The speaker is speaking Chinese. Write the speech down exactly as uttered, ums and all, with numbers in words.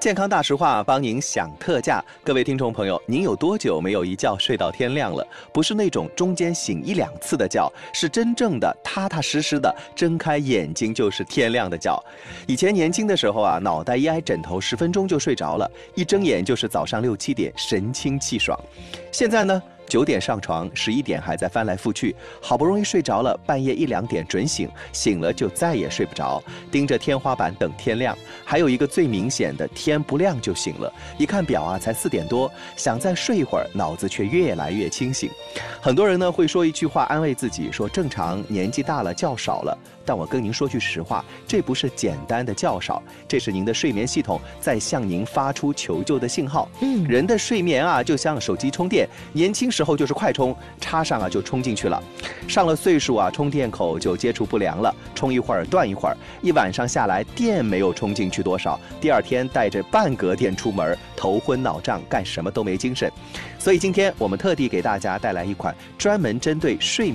健康大实话帮您享特价，各位听众朋友，您有多久没有一觉睡到天亮了？不是那种中间醒一两次的觉，是真正的踏踏实实的睁开眼睛就是天亮的觉。以前年轻的时候啊，脑袋一挨枕头，十分钟就睡着了，一睁眼就是早上六七点，神清气爽。现在呢？九点上床，十一点还在翻来覆去，好不容易睡着了，半夜一两点准醒，醒了就再也睡不着，盯着天花板等天亮。还有一个最明显的，天不亮就醒了，一看表啊，才四点多，想再睡一会儿，脑子却越来越清醒。很多人呢会说一句话安慰自己，说正常，年纪大了觉少了。但我跟您说句实话，这不是简单的觉少，这是您的睡眠系统在向您发出求救的信号。嗯，人的睡眠啊，就像手机充电，年轻时候就是快充，插上啊就充进去了。上了岁数啊，充电口就接触不良了，充一会儿断一会儿，一晚上下来电没有充进去多少，第二天带着半格电出门，头昏脑胀，干什么都没精神。所以今天我们特地给大家带来一款专门针对睡眠